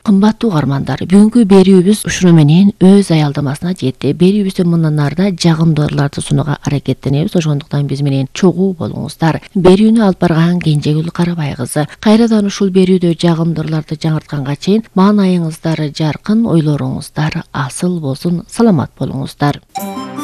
Кымбаттуу угармандар, бүгүнкү берүүбүз ушуну менен өз аялдамасына жетти. Берүүбүздөн мындан арда жагымдууларды сунууга аракеттенебиз. Ошондуктан биз менен чогуу болуңуздар. Берүүнү алып барган Кенжегүл Карабай кызы. Кайрадан ушул берүүдө жагымдууларды жаңыртканга чейин маанайыңыздар жаркын, ойлоруңуздар асыл болсун. Саламат болуңуздар.